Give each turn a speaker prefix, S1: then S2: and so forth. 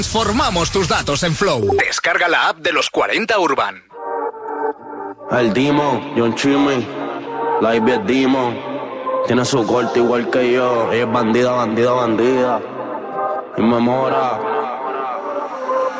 S1: Transformamos tus datos en Flow. Descarga la app de los 40 Urban.
S2: El Demon, John Chimmy, la Ivy es Demon. Tiene su corte igual que yo. Ella es bandida, bandida, bandida. Y me mora.